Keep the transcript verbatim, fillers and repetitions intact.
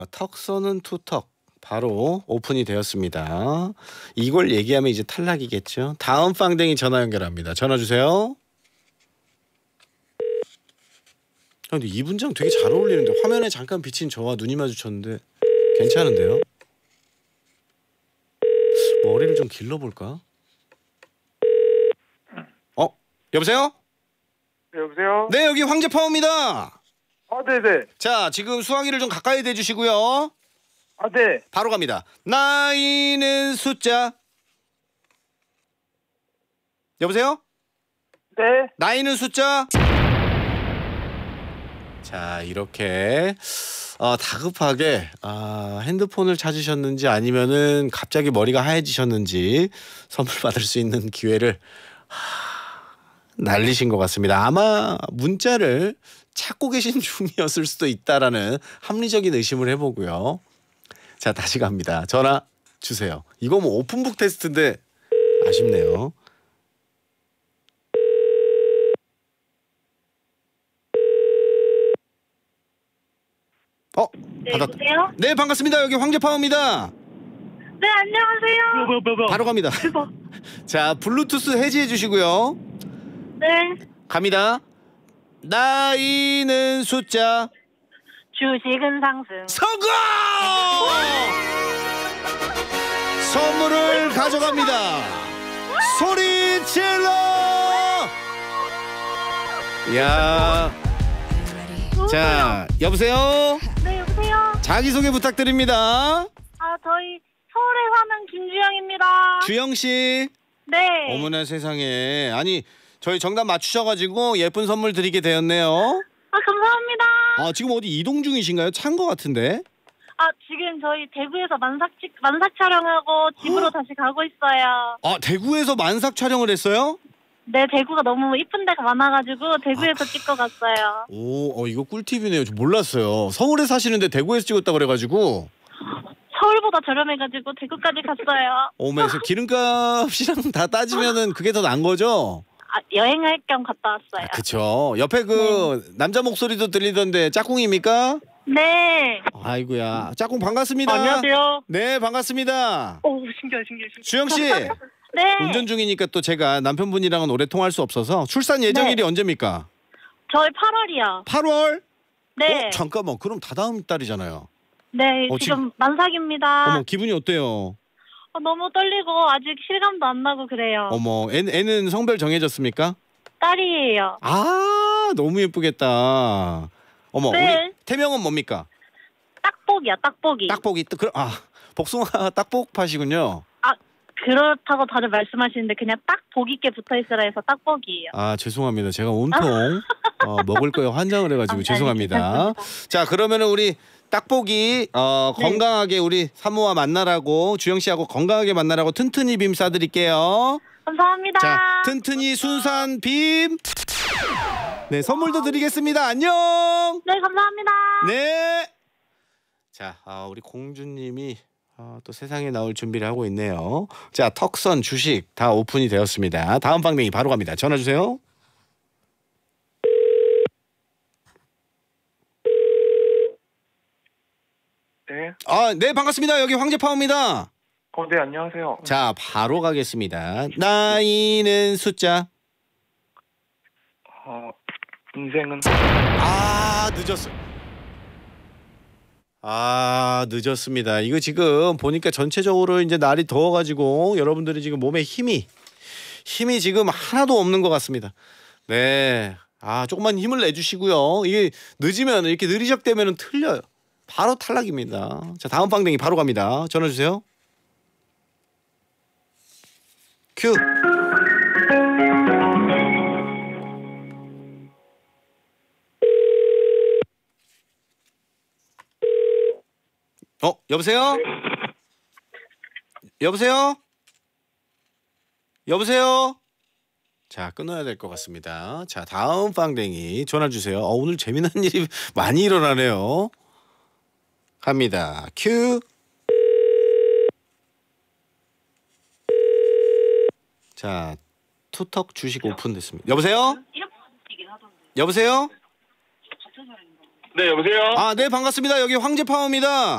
턱 쏘는 투턱 바로 오픈이 되었습니다. 이걸 얘기하면 이제 탈락이겠죠. 다음 빵댕이 전화 연결합니다. 전화 주세요. 아, 근데 이 분장 되게 잘 어울리는데 화면에 잠깐 비친 저와 눈이 마주쳤는데 괜찮은데요? 머리를 좀 길러볼까? 어? 여보세요? 네, 여보세요? 네, 여기 황제파워입니다. 아, 네네. 자, 지금 수화기를 좀 가까이 대주시고요. 아, 네. 바로 갑니다. 나이는 숫자. 여보세요? 네. 나이는 숫자. 자, 이렇게 어, 다급하게 아, 핸드폰을 찾으셨는지 아니면은 갑자기 머리가 하얘지셨는지 선물 받을 수 있는 기회를 하, 날리신 것 같습니다. 아마 문자를 찾고 계신 중이었을 수도 있다라는 합리적인 의심을 해보고요. 자, 다시 갑니다. 전화 주세요. 이거 뭐 오픈북 테스트인데 아쉽네요. 어? 네, 받았... 여보세요? 네, 반갑습니다. 여기 황제파워입니다. 네, 안녕하세요. 바로 갑니다. 대박. 자, 블루투스 해지해 주시고요. 네, 갑니다. 나이는 숫자. 주식은 상승. 성공! 선물을 가져갑니다. 소리 질러! 야. 자, 여보세요? 네, 여보세요? 자기소개 부탁드립니다. 아, 저희 서울에 사는 김주영입니다. 주영 씨. 네. 어머나 세상에. 아니, 저희 정답 맞추셔가지고 예쁜 선물 드리게 되었네요. 아, 감사합니다. 아, 지금 어디 이동 중이신가요? 찬 거 같은데? 아, 지금 저희 대구에서 만삭 찍, 만삭 촬영하고 집으로 다시 가고 있어요. 아, 대구에서 만삭 촬영을 했어요? 네, 대구가 너무 이쁜 데가 많아가지고 대구에서 찍고 갔어요. 오, 어, 이거 꿀팁이네요. 저 몰랐어요. 서울에 사시는데 대구에서 찍었다 그래가지고. 서울보다 저렴해가지고 대구까지 갔어요. 어머, 기름값이랑 다 따지면은 그게 더 난 거죠? 아, 여행할 겸 갔다 왔어요. 아, 그쵸. 옆에 그 네. 남자 목소리도 들리던데 짝꿍입니까? 네. 아이고야. 짝꿍 반갑습니다. 안녕하세요. 네, 반갑습니다. 오, 신기해, 신기해, 신기해. 주영 씨. 네. 운전 중이니까 또 제가 남편분이랑은 오래 통할 수 없어서 출산 예정일이 네. 언제입니까? 저희 팔월이요. 팔월? 네. 어, 잠깐만. 그럼 다다음 달이잖아요. 네, 어, 지금 지금- 만삭입니다. 어머, 기분이 어때요? 어, 너무 떨리고 아직 실감도 안 나고 그래요. 어머, 애, 애는 성별 정해졌습니까? 딸이에요. 아, 너무 예쁘겠다. 어머, 네. 우리 태명은 뭡니까? 딱복이야, 딱복이. 딱복이 뜨- 그럼 아, 복숭아 딱복 파시군요. 아, 그렇다고 다들 말씀하시는데 그냥 딱복 있게 붙어 있으라 해서 딱복이에요. 아, 죄송합니다. 제가 온통 어, 먹을 거에 환장을 해가지고 아니, 죄송합니다. 괜찮습니다. 자, 그러면은 우리 딱복이 어, 네. 건강하게 우리 사모와 만나라고 주영 씨하고 건강하게 만나라고 튼튼이 빔 쏴드릴게요. 감사합니다. 자, 튼튼이 순산 빔. 네, 선물도 드리겠습니다. 안녕. 네, 감사합니다. 네. 자, 아, 우리 공주님이 아, 또 세상에 나올 준비를 하고 있네요. 자, 턱선 주식 다 오픈이 되었습니다. 다음 방맹이 바로 갑니다. 전화 주세요. 네. 아, 네, 반갑습니다. 여기 황제파워입니다. 어, 네, 안녕하세요. 자, 바로 가겠습니다. 나이는 숫자. 어, 인생은 아, 늦었어요. 아, 늦었습니다. 이거 지금 보니까 전체적으로 이제 날이 더워가지고 여러분들이 지금 몸에 힘이 힘이 지금 하나도 없는 것 같습니다. 네, 아, 조금만 힘을 내주시고요. 이게 늦으면 이렇게 느리적대면 틀려요. 바로 탈락입니다. 자, 다음 방댕이 바로 갑니다. 전화 주세요. 큐. 어, 여보세요? 여보세요? 여보세요? 자, 끊어야 될 것 같습니다. 자, 다음 빵댕이 전화 주세요. 어, 오늘 재미난 일이 많이 일어나네요. 갑니다. 큐. 자, 투턱 주식 오픈됐습니다. 여보세요? 여보세요? 네, 여보세요? 아, 네, 반갑습니다. 여기 황제파워입니다.